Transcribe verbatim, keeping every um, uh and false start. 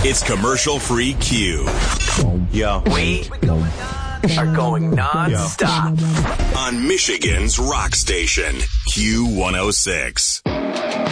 It's commercial-free Q. Yo. We are going non-stop on Michigan's rock station, Q one oh six.